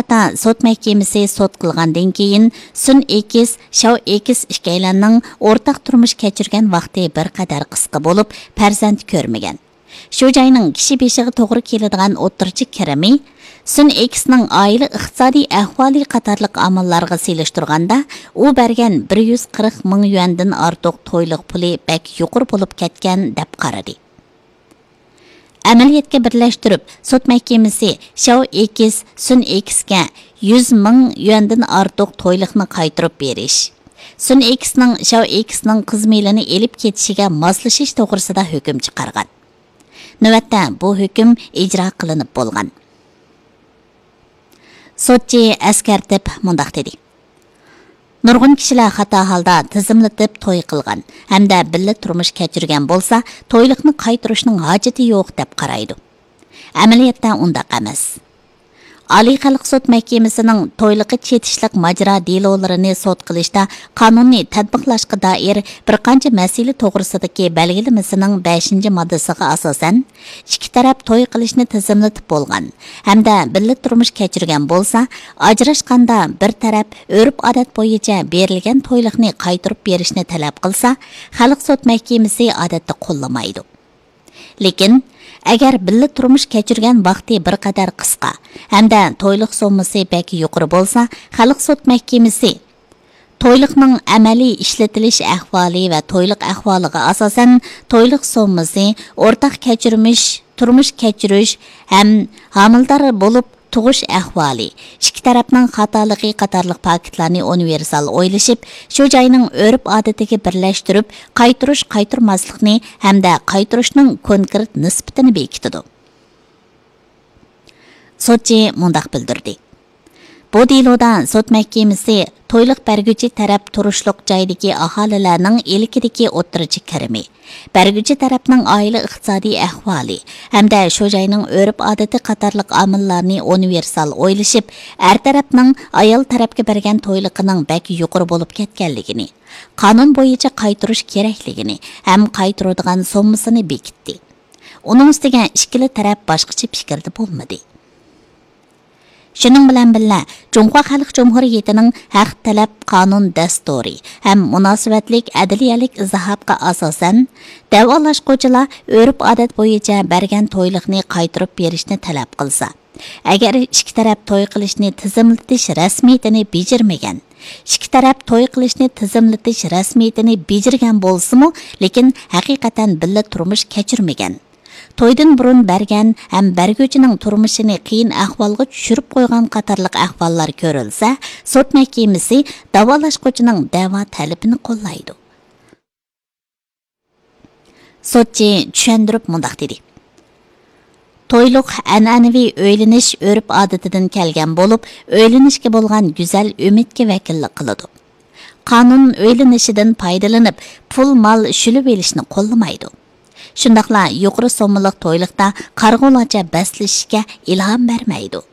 qarata sot mahkamasi sot qilgandan keyin Sun Ekis, Shao Ekis ikkilanning o'rtaq turmush kechirgan vaqti bir qadar qisqa bo'lib, farzand ko'rmagan. Shu joyning kishi beshiga to'g'ri keladigan o'ttirchi kirimi Sun Ekisning oila iqtisodiy ahvoli qatorliq omillarga selishtirganda, u bergan 140 ming yuandan ortiq to'yliq puli bak yuqori bo'lib ketgan deb qaradi. Amaliyotga birlashtirib, sud mahkamasi Shao Ekis, Sun Ekisga 100 ming yuandan ortiq to'yliqni qaytarib berish, Sun Ekisning Shao Ekisning qizmilini elib ketishiga moslashish to'g'risida hukm chiqargan. Navbatda bu hukm ijro qilinib bo'lgan. Sotchi askartib mundaq dedi. Nurg'un kishilar xato holda tizimlatib to'y qilgan hamda birga turmush kechirgan bo'lsa, to'yliqni qaytarishning hojati yo'q deb qaraydi. Amaliyotda undaq emas. Oliy xalq sud mahkamasining to'yliqi chetishlik majra delolarini sud qilishda qonunni tatbiqlashga doir bir qancha masala to'g'risidagi belgilamasining 5-moddasiga asosan ikki taraf to'y qilishni tizimlatib bo'lgan hamda birga turmush kechirgan bo'lsa, ajrashganda bir taraf urf-odat bo'yicha berilgan to'yliqni qaytarib berishni talab qilsa, xalq sud mahkamasi odatda qo'llamaydi. Lekin agar birga turmush kechirgan vaqti bir qadar qisqa hamda to'yliq sommasi bak yuqori bo'lsa, xalq sud mahkamasi to'yliqning amaliy ishlatilish ahvoli va to'yliq ahvoliga asosan to'yliq sommasi, o'rtaq kechirmish, turmush kechirish ham homildor bo'lib tug'ish ahvoli, ikki tarafning xatoligi qatorliq paketlarni universal o'ylashib, shu joyning urf-odatiga birlashtirib, qaytarmaslikni hamda qaytarishning konkret nisbatini bekitadi. Sotchi mundaq bildirdi. Bu deloda sud mahkamasi to'yliq berguchi taraf turishliq joydagi aholilarning ilkidagi o'ttirchi kirimi, berguchi tarafning oila iqtisodiy ahvoli hamda shu joyning urf-odati qatorliq omillarni universal o'ylashib, er tarafning ayol tarafga bergan to'yliqining bak yuqori bo'lib ketganligini, qonun bo'yicha qaytarish kerakligini ham qaytaradigan sommasini bekitdi. Uning ustiga ikkili taraf boshqacha fikrda bo'lmadi. Shuning bilan birga Jumhur Xalq Jumhuriyatining haq talab qonun dasturi ham munosabatlik adliyalik izohotga asosan davolashuvchilar urf-odat bo'yicha bergan to'yliqni qaytarib berishni talab qilsa, agar ikki taraf to'y qilishni tizimlatish rasmiyatini bejirmagan, ikki taraf to'y qilishni tizimlatish rasmiyatini bejirgan bo'lsa-mu, lekin haqiqatan birga turmush kechirmagan, to'ydan burun bergan ham berguvchining turmushini qiyin ahvolga tushirib qo'ygan qatorliq ahvollar ko'rilsa, sud mahkamasi davolashuvchining da'vo talabini qo'llaydi. Sotchi tushuntirib mundaq dedi. To'yliq an'anaviy o'ylanish urf-odatidan kelgan bo'lib, o'ylanishga bo'lgan go'zal umidga vakillik qiladi. Qonun o'ylanishidan foydalanib, pul mol shulib elishni qo'llamaydi. Shundaqla yuqori sommaliq to'yliqda qarg'ulacha baslashishga ilhom bermaydi.